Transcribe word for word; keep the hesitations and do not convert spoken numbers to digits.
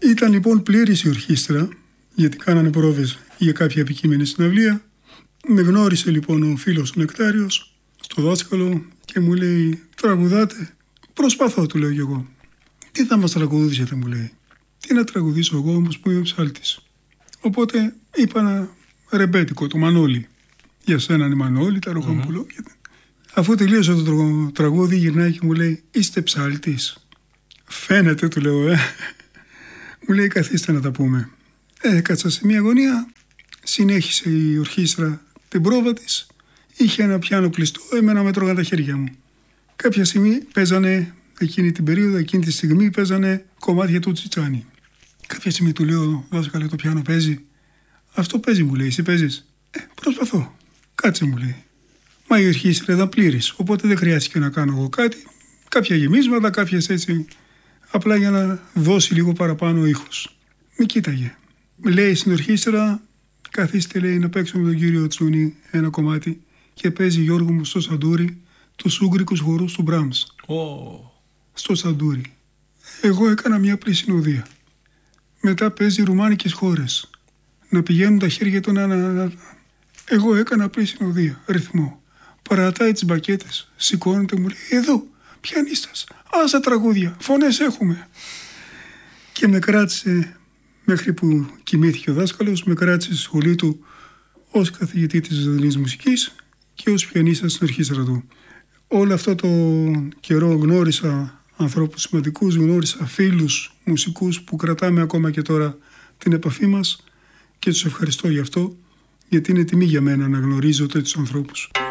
Ήταν λοιπόν πλήρης η ορχήστρα, γιατί κάνανε πρόβες για κάποια επικείμενη συναυλία. Με γνώρισε λοιπόν ο φίλος ο Νεκτάριος στο δάσκαλο και μου λέει «Τραγουδάτε?» «Προσπαθώ», του λέω κι εγώ. «Τι θα μας τραγουδήσετε?» μου λέει. «Τι να τραγουδήσω εγώ όμως που είμαι ψάλτης?» Οπότε είπα ένα ρεμπέτικο, το Μανώλη. «Για σένα είναι Μανώλη, τα ρούχα μου πουλώ». Αφού τελείωσε το τραγούδι γυρνάει και μου λέει «Είστε ψάλτης?» «Φαίνεται», του λέω, ε. Μου λέει «Καθίστε να τα πούμε». Έκατσα σε μια γωνία, συνέχισε η ορχήστρα την πρόβα της, είχε ένα πιάνο κλειστό, εμένα με τρώγαν τα χέρια μου. Κάποια στιγμή παίζανε, εκείνη την περίοδο, εκείνη τη στιγμή παίζανε κομμάτια του Τσιτσάνι. Κάποια στιγμή του λέω «Δάσκαλε, το πιάνο παίζει?» «Αυτό παίζει», μου λέει, «εσύ παίζεις?» «Ε, προσπαθώ». «Κάτσε», μου λέει. Μα η ορχήστρα ήταν πλήρης, οπότε δεν χρειάστηκε να κάνω εγώ κάτι. Κάποια γεμίσματα, κάποιες έτσι, απλά για να δώσει λίγο παραπάνω ήχος. Με κοίταγε. Λέει στην ορχήστρα «Καθίστε», λέει, «να παίξω με τον κύριο Τσούνη ένα κομμάτι» και παίζει, Γιώργο μου, στο σαντούρι τους Ούγγρικους χορούς του Μπράμς. Oh. Στο σαντούρι. Εγώ έκανα μια πλησινοδία. Μετά παίζει ρουμάνικες χώρες. Να πηγαίνουν τα χέρια του να... να... Εγώ έκανα πλησινοδία, ρυθμό. Παρατάει τις μπακέτες, σηκώνεται, μου λέει «Εδώ, πιανίστας, άσα τραγούδια, φωνές έχουμε». Και με κράτησε μέχρι που κοιμήθηκε ο δάσκαλος, με κράτησε στη σχολή του ως καθηγητή της ζωντανής μουσικής και ως πιανίστας στην ορχήστρα του. Όλο αυτό το καιρό γνώρισα ανθρώπους σημαντικούς, γνώρισα φίλους μουσικούς που κρατάμε ακόμα και τώρα την επαφή μας και τους ευχαριστώ γι' αυτό, γιατί είναι τιμή για μένα να γνωρίζω τέτοιους ανθρώπους.